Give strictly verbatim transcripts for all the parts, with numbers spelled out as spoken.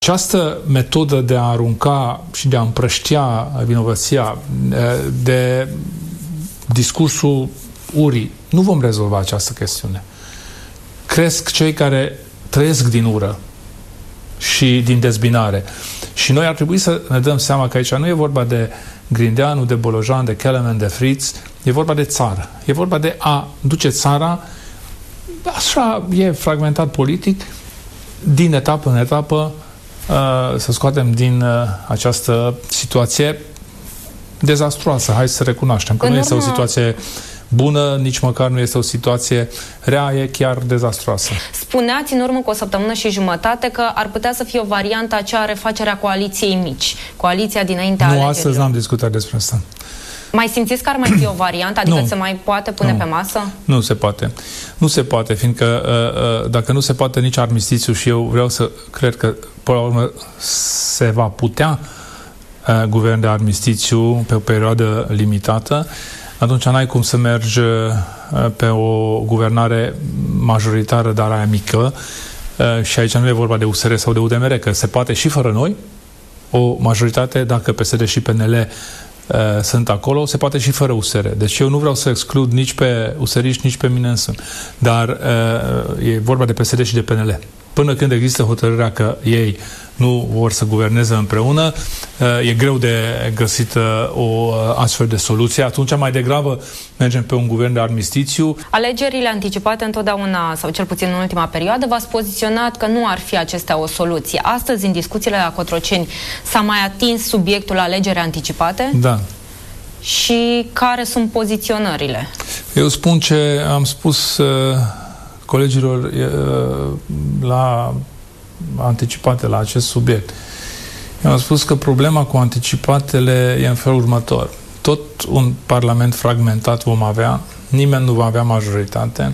Această metodă de a arunca și de a împrăștia vinovăția, de discursul urii, nu vom rezolva această chestiune. Cresc cei care trăiesc din ură și din dezbinare. Și noi ar trebui să ne dăm seama că aici nu e vorba de Grindeanu, de Bolojan, de Kelemen, de Fritz, e vorba de țară. E vorba de a duce țara, așa e fragmentat politic, din etapă în etapă, să scoatem din această situație dezastruoasă. Hai să recunoaștem că în nu urmă... este o situație bună, nici măcar nu este o situație rea, e chiar dezastruoasă. Spuneați în urmă cu o săptămână și jumătate că ar putea să fie o variantă aceea refacerea coaliției mici. Coaliția dinaintea Nu, alegerilor. astăzi n-am discutat despre asta. Mai simțiți că ar mai fi o variantă? Adică nu, se mai poate pune nu, pe masă? Nu se poate. Nu se poate, fiindcă uh, uh, dacă nu se poate nici armistițiu, și eu vreau să cred că până la urmă se va putea uh, guvern de armistițiu pe o perioadă limitată, atunci n-ai cum să mergi uh, pe o guvernare majoritară, dar aia mică, uh, și aici nu e vorba de U S R sau de U D M R, că se poate și fără noi o majoritate, dacă P S D și P N L uh, sunt acolo, se poate și fără U S R. Deci eu nu vreau să exclud nici pe useriști, nici pe mine însumi. Dar uh, e vorba de P S D și de P N L. Până când există hotărârea că ei nu vor să guverneze împreună, e greu de găsit o astfel de soluție. Atunci mai degrabă mergem pe un guvern de armistițiu. Alegerile anticipate întotdeauna, sau cel puțin în ultima perioadă, v-ați poziționat că nu ar fi acestea o soluție. Astăzi, în discuțiile la Cotroceni, s-a mai atins subiectul alegeri anticipate? Da. Și care sunt poziționările? Eu spun ce am spus uh, colegilor uh, la anticipate la acest subiect. Eu am spus că problema cu anticipatele e în felul următor. Tot un parlament fragmentat vom avea, nimeni nu va avea majoritate.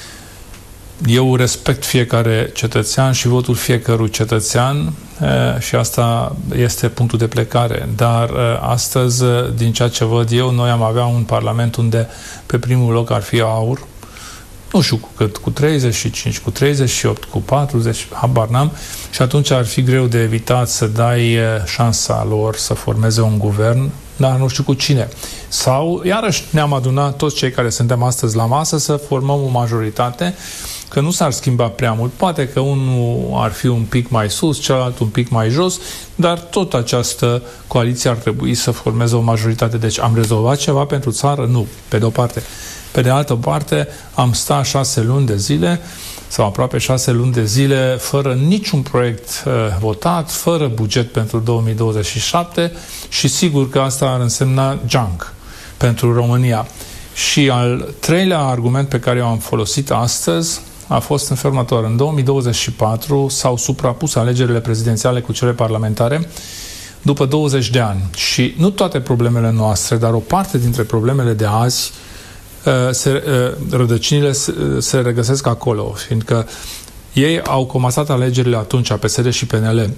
Eu respect fiecare cetățean și votul fiecărui cetățean e, și asta este punctul de plecare. Dar e, astăzi, din ceea ce văd eu, noi am avea un parlament unde pe primul loc ar fi AUR, nu știu cu cât, cu treizeci și cinci, cu treizeci și opt, cu patruzeci, habar n-am, și atunci ar fi greu de evitat să dai șansa lor să formeze un guvern, dar nu știu cu cine. Sau, iarăși, ne-am adunat toți cei care suntem astăzi la masă să formăm o majoritate, că nu s-ar schimba prea mult. Poate că unul ar fi un pic mai sus, celălalt un pic mai jos, dar tot această coaliție ar trebui să formeze o majoritate. Deci am rezolvat ceva pentru țară? Nu, pe de-o parte. Pe de altă parte, am stat șase luni de zile, sau aproape șase luni de zile, fără niciun proiect uh, votat, fără buget pentru două mii douăzeci și șapte și sigur că asta ar însemna junk pentru România. Și al treilea argument pe care eu am folosit astăzi a fost în felul următor. În două mii douăzeci și patru s-au suprapus alegerile prezidențiale cu cele parlamentare după douăzeci de ani. Și nu toate problemele noastre, dar o parte dintre problemele de azi Se, rădăcinile se, se regăsesc acolo, fiindcă ei au comasat alegerile atunci, P S D și P N L,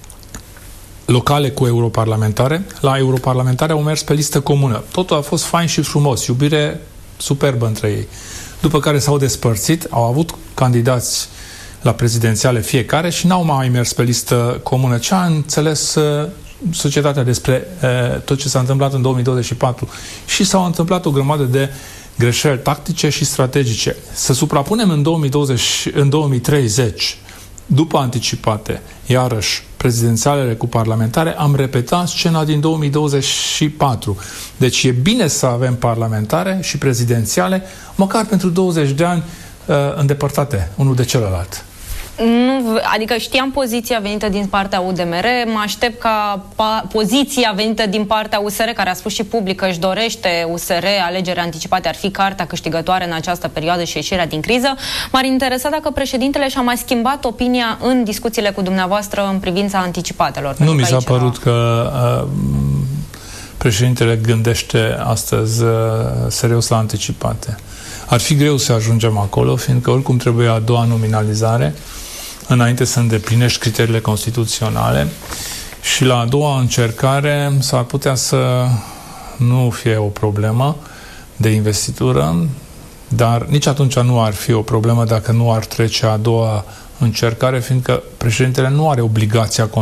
locale cu europarlamentare. La europarlamentare au mers pe listă comună. Totul a fost fain și frumos, iubire superbă între ei. După care s-au despărțit, au avut candidați la prezidențiale fiecare și n-au mai mers pe listă comună. Ce a înțeles uh, societatea despre uh, tot ce s-a întâmplat în două mii douăzeci și patru? Și s-au întâmplat o grămadă de greșeli tactice și strategice. Să suprapunem în două mii douăzeci, în două mii treizeci, după anticipate, iarăși prezidențialele cu parlamentare, am repetat scena din două mii douăzeci și patru. Deci e bine să avem parlamentare și prezidențiale, măcar pentru douăzeci de ani uh, îndepărtate, unul de celălalt. Nu, adică știam poziția venită din partea U D M R, mă aștept ca poziția venită din partea U S R, care a spus și public că își dorește U S R, alegeri anticipate ar fi cartea câștigătoare în această perioadă și ieșirea din criză. M-ar interesa dacă președintele și-a mai schimbat opinia în discuțiile cu dumneavoastră în privința anticipatelor. Nu mi s-a părut că uh, președintele gândește astăzi uh, serios la anticipate. Ar fi greu să ajungem acolo, fiindcă oricum trebuie a doua nominalizare înainte să îndeplinești criteriile constituționale și la a doua încercare s-ar putea să nu fie o problemă de investitură, dar nici atunci nu ar fi o problemă dacă nu ar trece a doua încercare, fiindcă președintele nu are obligația